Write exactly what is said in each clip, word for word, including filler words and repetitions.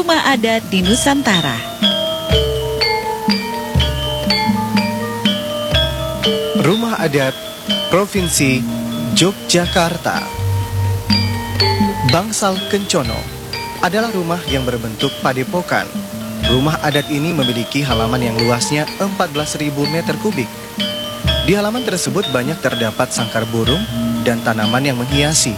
rumah adat di Nusantara. Rumah adat Provinsi Yogyakarta. Bangsal Kencono adalah rumah yang berbentuk padepokan. Rumah adat ini memiliki halaman yang luasnya empat belas ribu meter kubik. Di halaman tersebut banyak terdapat sangkar burung dan tanaman yang menghiasi.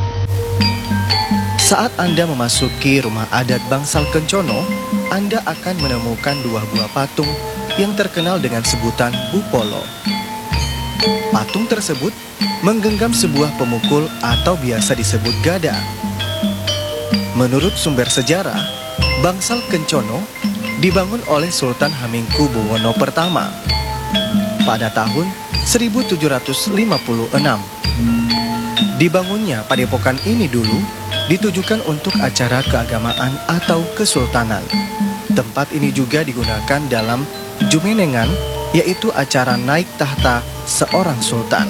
Saat Anda memasuki rumah adat Bangsal Kencono, Anda akan menemukan dua buah patung yang terkenal dengan sebutan Bupolo. Patung tersebut menggenggam sebuah pemukul atau biasa disebut gada. Menurut sumber sejarah, Bangsal Kencono dibangun oleh Sultan Hamengkubuwono pertama pada tahun seribu tujuh ratus lima puluh enam. Dibangunnya padepokan ini dulu ditujukan untuk acara keagamaan atau kesultanan. Tempat ini juga digunakan dalam jumenengan, yaitu acara naik tahta seorang sultan.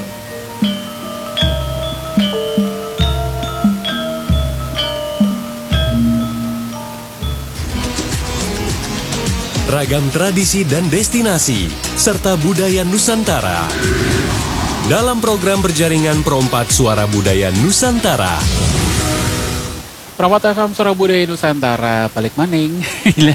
Ragam tradisi dan destinasi, serta budaya Nusantara. Dalam program berjaringan Perompat Suara Budaya Nusantara. Perompat F M Suara Budaya Nusantara, balik maning.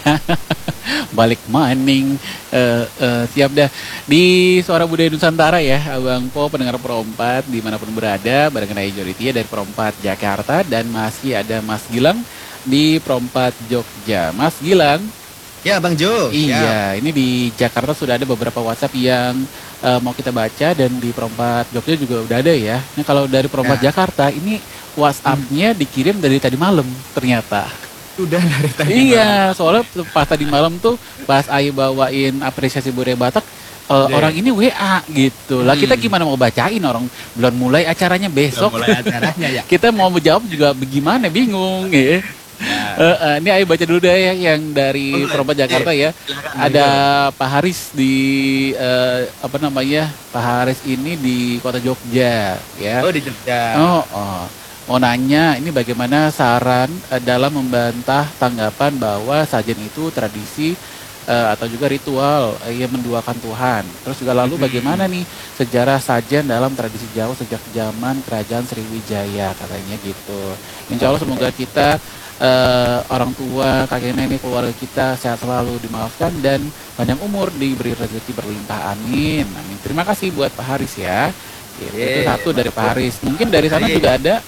Balik maning. Uh, uh, siap dah. Di Suara Budaya Nusantara ya, Abang Po, pendengar Perompat, dimanapun berada, barengan Ayu Joritia dari Perompat Jakarta, dan masih ada Mas Gilang di Perompat Jogja. Mas Gilang. Ya, Bang Jo. Iya, ya. Ini di Jakarta sudah ada beberapa WhatsApp yang uh, mau kita baca, dan di Perompat Jogja juga udah ada ya. Nah, kalau dari Perompat ya. Jakarta, ini WhatsApp-nya hmm. dikirim dari tadi malam ternyata. Sudah dari tadi iya, malam. soalnya pas tadi malam tuh pas Ayu bawain apresiasi budaya Batak, uh, orang ini W A gitu. Lah kita gimana mau bacain, orang belum mulai acaranya besok. Belum mulai acaranya ya. Kita mau menjawab juga bagaimana, bingung ya. Ya. Uh, uh, ini Ayu baca dulu deh ya yang dari Perompat Jakarta ya. Ada Pak Haris di uh, apa namanya? Pak Haris ini di Kota Jogja ya. Oh, di Jogja. Oh, oh. Mau nanya ini bagaimana saran uh, dalam membantah tanggapan bahwa sajen itu tradisi uh, atau juga ritual uh, yang menduakan Tuhan. Terus juga lalu bagaimana nih sejarah sajen dalam tradisi Jawa sejak zaman Kerajaan Sriwijaya, katanya gitu. Insya Allah semoga kita Uh, orang tua, kakek nenek, keluarga kita sehat selalu, dimaafkan, dan panjang umur, diberi rezeki berlimpah, amin, amin. Terima kasih buat Pak Haris ya. Gitu. Itu satu dari Pak Haris. Mungkin dari sana juga ada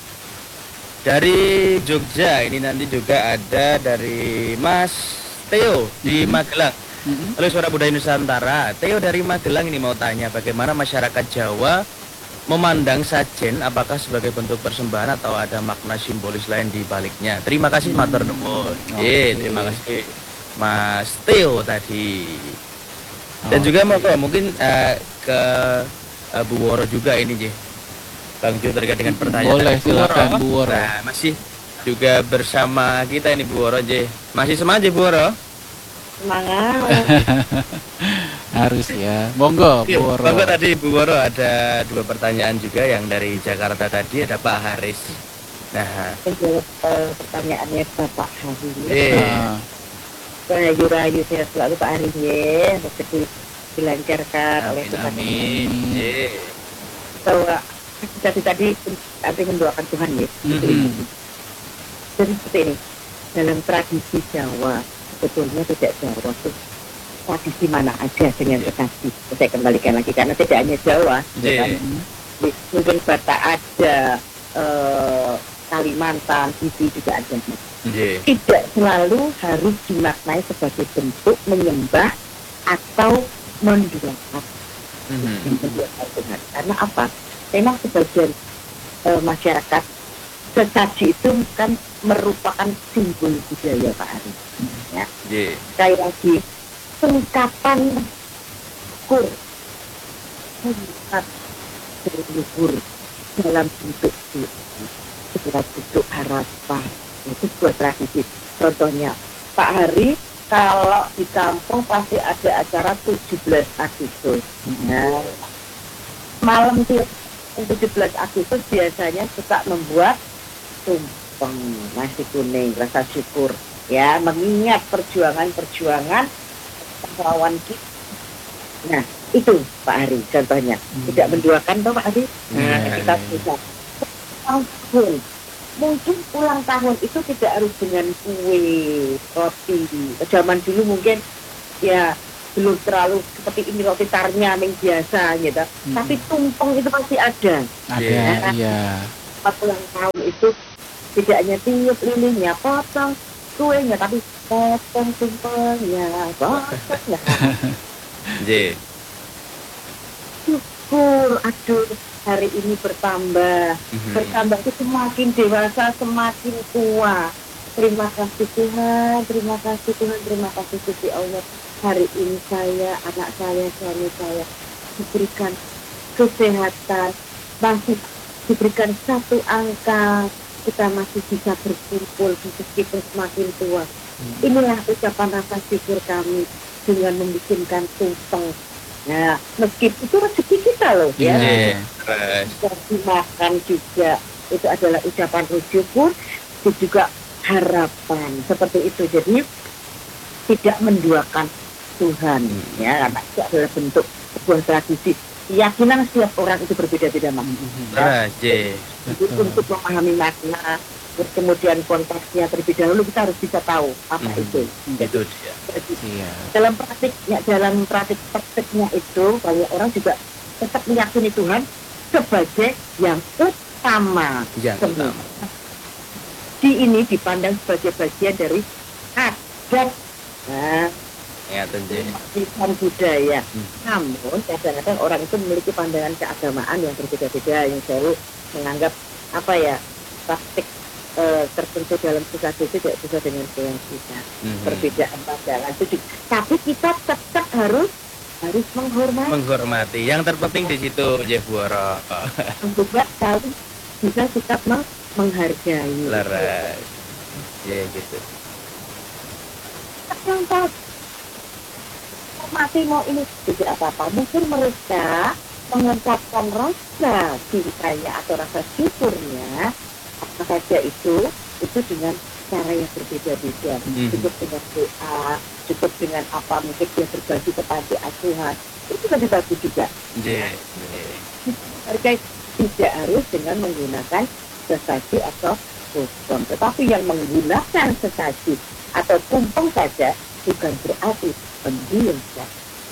dari Jogja. Ini nanti juga ada dari Mas Theo di Magelang. Mm-hmm. Halo Suara Budaya Nusantara. Theo dari Magelang ini mau tanya bagaimana masyarakat Jawa memandang sajen, apakah sebagai bentuk persembahan atau ada makna simbolis lain di baliknya. Terima kasih matur nuwun. Oke, terima kasih Mas Theo tadi. Dan oh, juga mau okay. mungkin uh, ke uh, Bu Woro juga ini J. Bang Jo terkait dengan pertanyaan. Boleh, silakan Bu Woro. Nah, masih juga bersama kita ini Bu Woro J. Masih semangat Bu Woro? Semangat. Harus ya. Monggo Bu Woro. Monggo tadi Bu Woro ada dua pertanyaan juga yang dari Jakarta tadi, ada Pak Haris. Nah, menjawab uh, pertanyaannya Bapak Haris. Eh. Rayu-rayu sehat selalu Pak Haris ya, rezeki dilancarkan oleh Tuhan. Amin. Bahwa tadi tadi arti mendoakan Tuhan ya. Mm-hmm. Jadi seperti ini, dalam tradisi Jawa sebetulnya tidak Jawa tuh tradisi mana aja dengan kekasih. Saya kembalikan lagi karena tidak hanya Jawa, yeah. kan? Mungkin Batak ada, uh, Kalimantan, Sisi juga ada. Yeah. Tidak selalu harus dimaknai sebagai bentuk menyembah atau mendoakan. Mm-hmm. Karena apa? Memang sebagian uh, masyarakat sesaji itu kan merupakan simbol budaya Pak Ari. Ya. Yeah. Sekali lagi, ungkapan syukur, ungkapan bersyukur dalam bentuk dalam bentuk harapan, itu sebuah tradisi. Contohnya Pak Hari kalau di kampung pasti ada acara tujuh belas Agustus. Nah, malam tujuh belas Agustus biasanya suka membuat tumpeng nasi kuning rasa syukur ya, mengingat perjuangan-perjuangan pahlawan kita. Nah, itu Pak Ari contohnya. Tidak menduakan toh Pak Ari. Nah, Iya, kita iya, iya. bisa ulang tahun. Mungkin ulang tahun itu tidak harus dengan kue, roti. Zaman dulu mungkin ya belum terlalu seperti ini roti tarnyaming biasa gitu. Hmm. Tapi tumpeng itu pasti ada. Ada, Iya. iya. Pas ulang tahun itu tidak hanya tiup lilinnya, potong kuenya, tapi potong tumpengnya, potong. J. Syukur, aduh hari ini bertambah, Mhm. bertambah itu semakin dewasa, semakin tua. Terima kasih Tuhan, terima kasih Tuhan, terima kasih Gusti Allah. Hari ini saya, anak saya, suami saya diberikan kesehatan, masih diberikan satu angka, kita masih bisa berkumpul meskipun semakin tua. Inilah ucapan rasa syukur kami dengan membikinkan tumpeng. Nah, meskipun itu rezeki kita loh ya. J. Terus. Bisa dimakan juga, itu adalah ucapan syukur, itu juga harapan seperti itu. Jadi tidak menduakan Tuhan ya, karena itu adalah bentuk sebuah tradisi. Keyakinan setiap orang itu berbeda-beda Mas. Terus J. Jadi untuk memahami makna, terus kemudian konteksnya terlebih dahulu kita harus bisa tahu apa Mhm. itu. Itu dia. Jadi, Iya. dalam praktiknya, dalam praktik praktiknya itu banyak orang juga tetap meyakini Tuhan sebagai yang utama. Yang Semua. utama. Di ini dipandang sebagai bagian dari adat, nah, Ya, J. warisan budaya. Hmm. Namun kadang-kadang orang itu memiliki pandangan keagamaan yang berbeda-beda, yang selalu menganggap apa ya praktik eh, tertentu dalam sesuatu itu tidak bisa dengan yang kita. Mhm. Perbedaan pandangan itu juga. Tapi kita tetap harus harus menghormati, Menghormati. Yang terpenting di situ J Buara. juga tahu bisa sikap meng- menghargai. Leres. Ya gitu. Yang tahu mati mau ini tidak apa-apa. Mungkin mereka mengucapkan rasa cintanya atau rasa syukurnya apa saja itu itu dengan cara yang berbeda-beda. Mhm. Cukup dengan doa, cukup dengan apa mungkin dia berbagi ke panti asuhan, itu lebih bagus juga. J. Hargai tidak harus dengan menggunakan sesaji atau tumpeng, tetapi yang menggunakan sesaji atau tumpeng saja bukan berarti pendiam.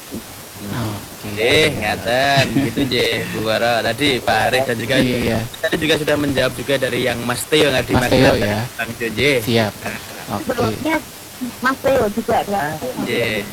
Oke. Eh, ngaten gitu J Buara. Tadi Pak Haris dan juga Iya. tadi juga sudah menjawab juga dari yang Mas Teo yang di Mas Teo, ya. Bang J. Siap. Oke. Sebelumnya Mas Teo juga kan. J.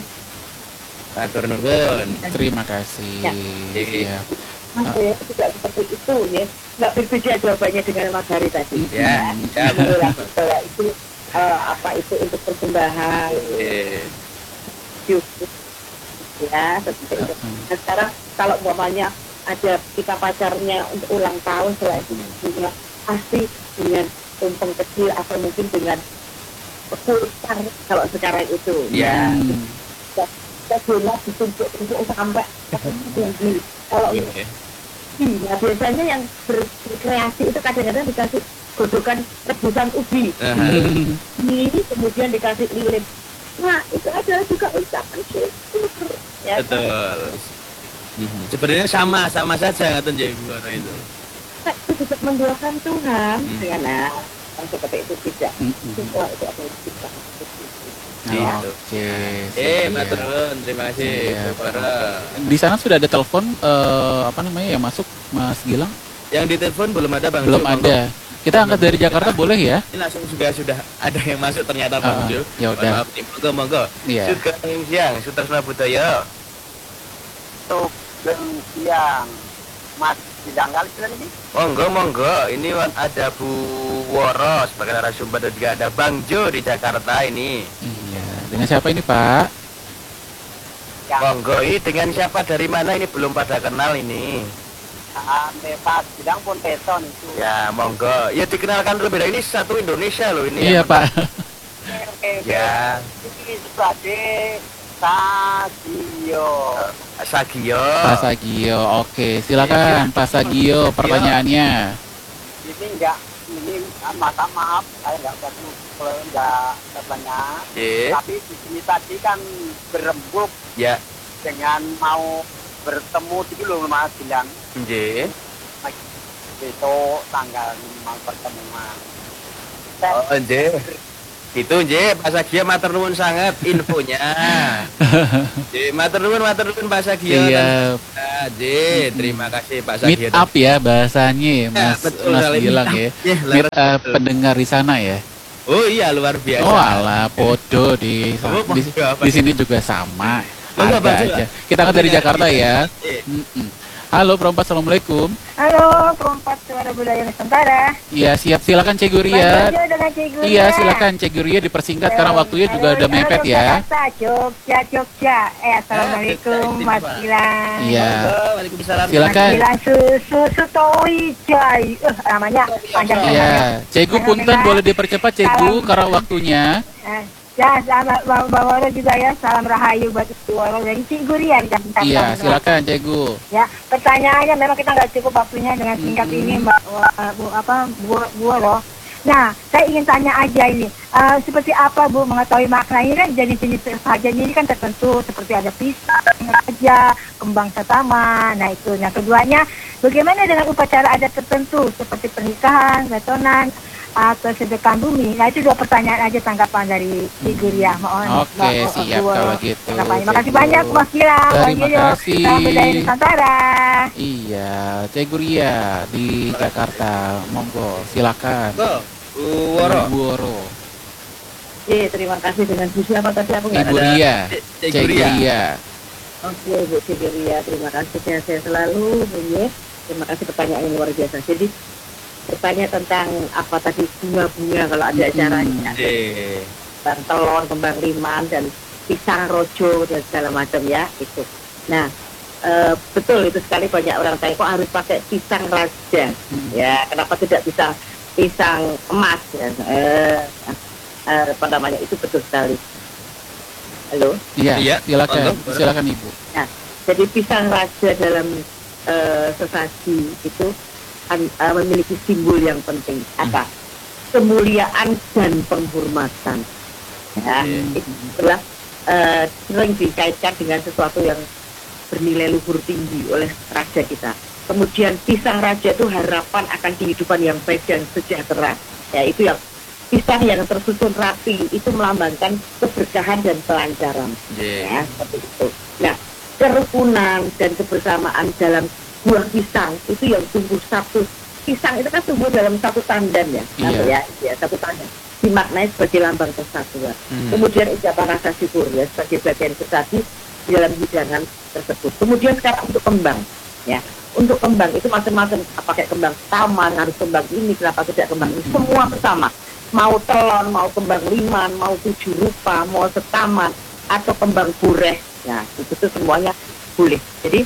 Matur nuwun. Terima kasih. Ya. Iya. Mas Teo juga seperti itu ya. Nggak berbeda jawabannya dengan Mas Hari tadi. Ya, ya. Menolak bahwa itu eh, apa itu untuk persembahan Eh, syukur ya seperti itu. Nah, sekarang kalau umpamanya ada kita pacarnya untuk ulang tahun setelah itu juga pasti dengan tumpeng kecil atau mungkin dengan pulsar kalau sekarang itu Ya. Hmm. kita boleh ditumpuk untuk sampai tinggi. Kalau Oke. nah, biasanya yang ber- berkreasi itu kadang-kadang dikasih godokan rebusan ubi Aha. ini kemudian dikasih lilin. Nah itu adalah juga ucapan syukur ya. Betul. Mhm. Sebenarnya sama sama saja ngaten J Buara itu. Kita itu juga mendoakan Tuhan Hmm. ya nah yang seperti itu tidak Mm-mm. semua itu adalah kita. Gitu. Oke. Eh, siap. matur nuwun. Terima kasih Iya. J Buara. Di sana sudah ada telepon eh, apa namanya yang masuk Mas Gilang? Yang ditelepon belum ada Bang Belum Jo, monggo. ada. Kita angkat dari Jakarta boleh ya? Ini langsung juga sudah ada yang masuk ternyata Bang Ah, Jo. ya Mohon udah. Maaf nih, monggo monggo. Iya. Sugeng siang, Sutasna Budaya. Sugeng siang, Mas Bidang kali sudah ini. Monggo monggo, ini wan- ada Bu Woro sebagai narasumber dan juga ada Bang Jo di Jakarta ini. Iya. Dengan siapa ini Pak? Yang Monggo, ini dengan siapa dari mana ini belum pada kenal ini. ame Mas Bidang pun peson itu. Ya monggo, ya dikenalkan terlebih dahulu ini satu Indonesia loh ini. Iya ya. Pak. Oke, oke, oke. Ya, Ini sebagai Sagio. Sagio. Pak Sagio. Oke, silakan Pak Sagio pertanyaannya. Ini enggak ini masa maaf saya nggak ketemu nggak katanya. Nggih. Tapi di sini tadi kan berembuk Ya. dengan mau bertemu itu loh Mas bilang Nggih. besok tanggal lima pertemuan. Oh, nggih. Itu nggih, Pak Sagia matur nuwun sangat infonya. Nggih, matur nuwun matur nuwun Pak Sagia. Iya. Ah, nggih, terima kasih Pak Meet Sagia. up ya bahasanya Ya, Mas betul Mas sekali, bilang meet ya. up. Ya, Meet betul. up pendengar di sana ya. Oh iya, luar biasa. Oh alah, podo di Oh, di, podo apa di sih? sini juga sama. Oh, Ada apa sih, aja. Pak? Kita kan dari Iya, Jakarta iya. ya. Mm-mm. Halo Perempat, assalamualaikum. Halo, perempat suara budaya Nusantara. Iya siap, silakan Cik Guria. Bang Jojo dengan Cik Guria. Iya silakan Cik Guria dipersingkat karena waktunya juga udah mepet ya. Jakarta, Jogja, Jogja. Eh, assalamualaikum, Mas Gilang. Iya. Monggo, Waalaikumsalam. Silakan. Mas Gilang susu Sutowi Jai. Eh, namanya panjang banget. Iya, Cegu punten boleh dipercepat Cegu Salam. karena waktunya. Eh, ya, sama Bang Bang Waro juga ya. Salam rahayu buat Ibu Waro dari Cik Guria. Iya, silakan Cegu. Ya, pertanyaannya memang kita nggak cukup waktunya dengan singkat Hmm. ini, Mbak uh, Bu apa Bu, Bu Waro. Nah, saya ingin tanya aja ini, uh, seperti apa Bu mengetahui makna ini kan jenis-jenis sajian ini kan tertentu seperti ada pisang, raja, kembang setama. Nah itu. Yang keduanya, bagaimana dengan upacara adat tertentu seperti pernikahan, gatonan, atau sedekah bumi? Nah itu dua pertanyaan aja tanggapan dari Ibu Ria. Mohon. Oke, Mbak, siap Bu Waro. kalau gitu. Tanggapannya. Makasih Cegu. banyak Mas Gilang. Terima Bang Jojo. kasih. Salam budaya Nusantara. Iya, Cegu Ria di Jakarta. Monggo, silakan. Monggo, Bu Woro. Bu Woro. Iya, terima kasih dengan Bu siapa tadi aku nggak Ibu ada. Ria. Cik Cegu Guria. Ria. Oke, Bu Sibiria, terima kasih sehat-sehat selalu, Bu Ye. Terima kasih pertanyaan yang luar biasa. Jadi bertanya tentang apa tadi bunga-bunga kalau ada acaranya, Nggih. kembang telon, kembang liman dan pisang rojo dan segala macam ya itu. Nah, eh, betul itu sekali banyak orang tanya kok harus pakai pisang raja, ya kenapa tidak bisa pisang emas ya? Eh, eh, apa namanya itu betul sekali. Halo. Iya, Iya, silakan. monggo. Silakan Ibu. Nah, jadi pisang raja dalam eh, sesaji itu an- eh, memiliki simbol yang penting apa? Kemuliaan dan penghormatan. Ya, Oke. itu adalah eh, sering dikaitkan dengan sesuatu yang bernilai luhur tinggi oleh raja kita. Kemudian pisang raja itu harapan akan kehidupan yang baik dan sejahtera. Ya, itu yang pisang yang tersusun rapi itu melambangkan keberkahan dan kelancaran. Nggih. Ya, seperti itu. Nah, kerukunan dan kebersamaan dalam buah pisang itu yang tumbuh satu. Pisang itu kan tumbuh dalam satu tandan ya, Iya. ya, ya satu tandan. Dimaknai sebagai lambang persatuan. Hmm. Kemudian ucapan rasa syukur ya sebagai bagian sesaji di dalam hidangan tersebut. Kemudian sekarang untuk kembang, ya. Untuk kembang itu macam-macam. Pakai kembang taman, harus kembang ini, kenapa tidak kembang ini? Semua bersama. Mau telon, mau kembang liman, mau tujuh rupa, mau setaman, atau kembang bureh, ya itu tuh semuanya boleh. Jadi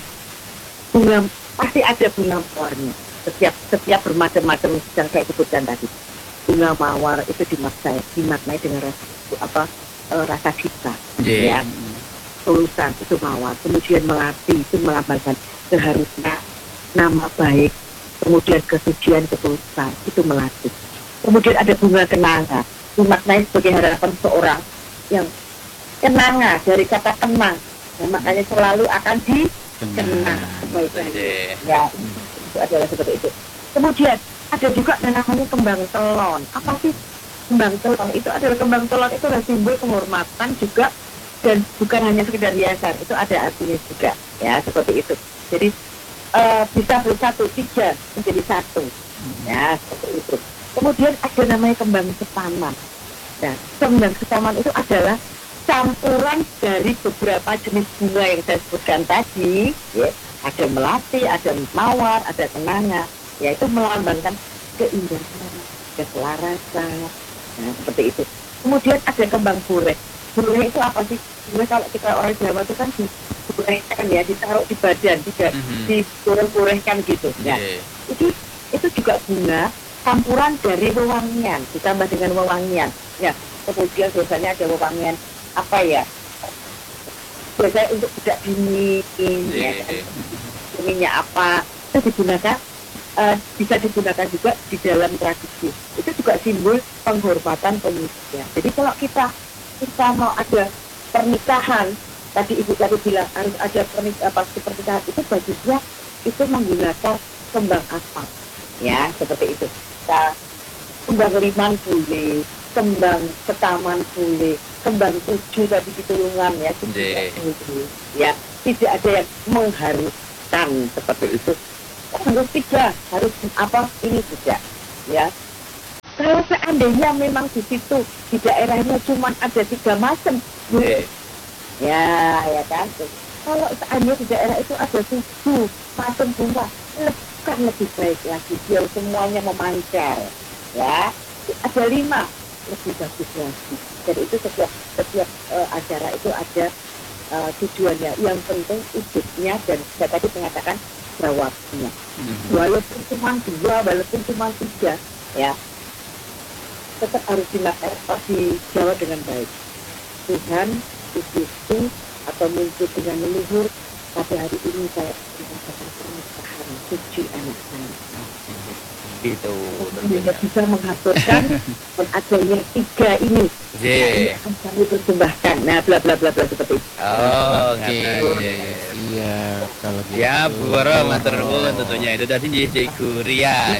bunga pasti ada bunga mawarnya. Setiap setiap bermacam-macam yang saya sebutkan tadi. Bunga mawar itu dimaknai, dimaknai dengan rasa apa eh, rasa cinta, Nggih. ya. Tulusan itu mawar. Kemudian melati itu melambangkan keharusan, nama baik. Kemudian kesucian, ketulusan itu melati. Kemudian ada bunga kenanga, dimaknai sebagai harapan seorang yang kenanga dari kata kenang. Nah, makanya selalu akan dikenang kebaikan. Nggih. Ya, itu adalah seperti itu. Kemudian ada juga yang namanya kembang telon. Apa sih kembang telon? Itu adalah kembang telon itu adalah simbol penghormatan juga dan bukan hanya sekedar hiasan. Itu ada artinya juga. Ya, seperti itu. Jadi eh, bisa bersatu tiga menjadi satu. Ya, seperti itu. Kemudian ada namanya kembang setaman. Nah, kembang setaman itu adalah campuran dari beberapa jenis bunga yang saya sebutkan tadi, ya. Ada melati, ada mawar, ada kenanga, yaitu melambangkan keindahan, keselarasan, nah, seperti itu. Kemudian ada kembang bureh. Bureh itu apa sih? Bureh kalau kita orang Jawa itu kan diburehkan ya, ditaruh di badan, tidak Mhm. dibureh-burehkan gitu. Ya, Nggih. itu itu juga bunga campuran dari wewangian ditambah dengan wewangian. Ya, kemudian biasanya ada wewangian apa ya? Biasanya untuk tidak dingin, ya, Nggih. dinginnya apa? Itu digunakan uh, bisa digunakan juga di dalam tradisi. Itu juga simbol penghormatan pemiliknya. Jadi kalau kita kita mau ada pernikahan, tadi Ibu tadi bilang harus ada pernikahan, pasti pernikahan itu bagusnya itu menggunakan kembang aspal, ya seperti itu. Nah, kembang liman boleh, kembang setaman boleh, kembang tujuh tadi di tulungan ya, ya tidak ada yang mengharuskan seperti itu. Harus tiga, harus apa ini tidak, ya. Kalau seandainya memang di situ di daerahnya cuma ada tiga macam, ya, ya kan. Kalau seandainya di daerah itu ada tujuh macam bunga, kan lebih baik lagi biar semuanya memancar, ya. Ada lima, lebih bagus lagi. Jadi itu setiap setiap uh, acara itu ada uh, tujuannya. Yang penting ujungnya dan saya tadi mengatakan jawabnya. Walaupun cuma dua, walaupun cuma tiga, ya. Tetap harus dilakukan, dijawab dengan baik. Tuhan, Ibu atau mungkin dengan leluhur, pada hari ini saya mengatakan pernikahan suci anak saya. Gitu. Tidak bisa mengaturkan dan adanya tiga ini. Ini akan kami persembahkan. Nah, bla bla bla bla seperti itu. Oh, oke. Iya, kalau gitu. Ya, Bu Woro, matur nuwun tentunya itu tadi Cikgu Ria,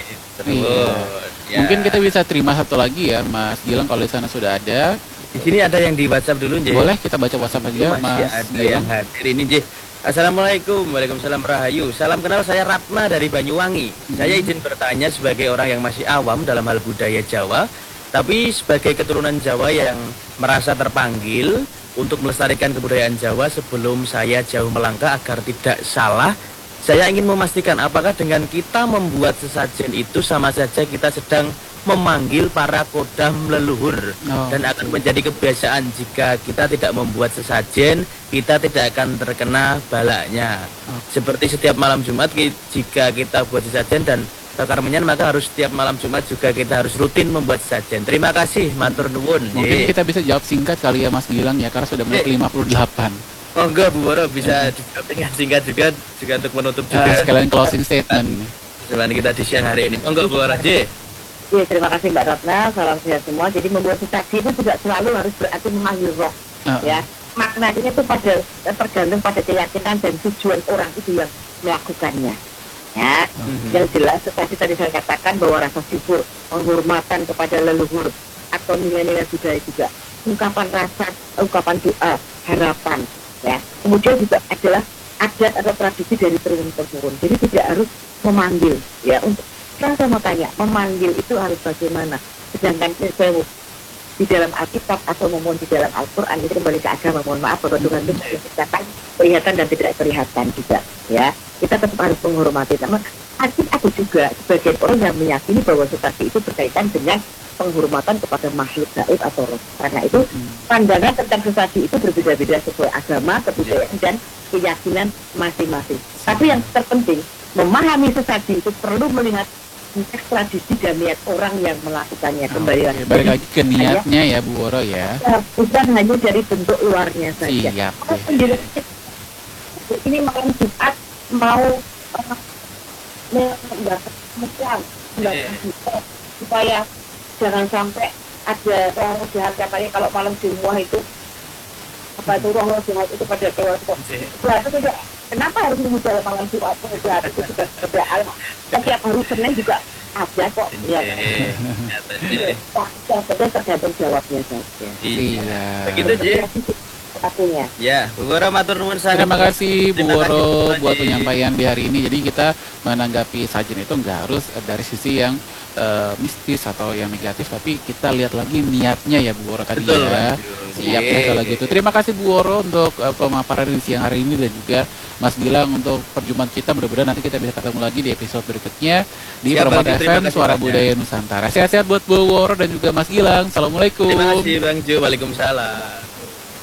terus. Ya. Mungkin kita bisa terima satu lagi ya, Mas Gilang, kalau di sana sudah ada. Di sini ada yang di WhatsApp dulu, J. Boleh kita baca WhatsApp aja, Mas. Mas. Ada Gilang. yang hadir ini, J. Assalamualaikum, waalaikumsalam Rahayu. Salam kenal, saya Ratna dari Banyuwangi. Hmm. Saya izin bertanya sebagai orang yang masih awam dalam hal budaya Jawa, tapi sebagai keturunan Jawa yang merasa terpanggil untuk melestarikan kebudayaan Jawa sebelum saya jauh melangkah agar tidak salah. Saya ingin memastikan apakah dengan kita membuat sesajen itu sama saja kita sedang memanggil para kodam leluhur, oh. Dan akan menjadi kebiasaan jika kita tidak membuat sesajen, kita tidak akan terkena balaknya. Oh. Seperti setiap malam Jumat, jika kita buat sesajen dan bakar menyan, maka harus setiap malam Jumat juga kita harus rutin membuat sesajen. Terima kasih, matur nuwun. Mungkin kita bisa jawab singkat kali ya Mas Gilang ya, karena sudah menit lima puluh delapan. Oh enggak, Bu Woro bisa dijawab dengan singkat juga, juga untuk menutup juga. Uh, sekalian closing statement. Selain kita di siang hari ini. Oh enggak, Bu Woro, J. Ya, terima kasih Mbak Ratna, salam sehat semua. Jadi membuat sesaji itu tidak selalu harus berarti memanggil roh, uh. ya. Maknanya itu pada tergantung pada keyakinan dan tujuan orang itu yang melakukannya. Ya, uh-huh. Yang jelas seperti tadi saya katakan bahwa rasa syukur, penghormatan kepada leluhur atau nilai-nilai budaya juga, ungkapan rasa, ungkapan doa, harapan. Ya, kemudian juga adalah adat atau tradisi dari turun temurun. Jadi tidak harus memanggil, ya. Untuk saya mau tanya, memanggil itu harus bagaimana? Sedangkan saya di dalam Alkitab atau mohon di dalam Al-Quran itu kembali ke agama. Mohon maaf bahwa Tuhan itu menciptakan kelihatan dan tidak kelihatan juga, ya. Kita tetap harus menghormati. Namun ada juga sebagian orang yang meyakini bahwa sesaji itu berkaitan dengan penghormatan kepada makhluk gaib atau roh. Karena itu pandangan tentang sesaji itu berbeda-beda sesuai agama, kebudayaan dan keyakinan masing-masing. Tapi yang terpenting, memahami sesaji itu perlu melihat konteks tradisi dan niat orang yang melakukannya. Kembali oh, lagi. Balik lagi ke niatnya ya Bu Woro ya. Ya, bukan hanya dari bentuk luarnya saja. Siap. Ya. Ini malam Jumat mau uh, mendapatkan supaya jangan sampai ada orang jahat katanya kalau malam Jumat itu apa itu orang jahat itu pada keluar kok. Itu tidak. Kenapa harus mengucapkan malam Jumat? Jahat itu sudah berdoa. Setiap hari Senin juga ada kok. Ya. Yang tergantung jawabnya saja. Iya. Begitu Ji. Satunya. Ya, Bu Woro matur nuwun sangat. Terima kasih Bu Woro buat penyampaian di hari ini. Jadi kita menanggapi sajen itu nggak harus dari sisi yang uh, mistis atau yang negatif, tapi kita lihat lagi niatnya ya Bu Woro tadi. Betul, ya. Siap ya kalau gitu. Terima kasih Bu Woro untuk uh, pemaparan di siang hari ini dan juga Mas Gilang untuk perjumpaan kita. Mudah-mudahan nanti kita bisa ketemu lagi di episode berikutnya di Perempat F M Suara Budaya Nusantara. Sehat-sehat buat Bu Woro dan juga Mas Gilang. Assalamualaikum. Terima kasih Bang Jo. Waalaikumsalam.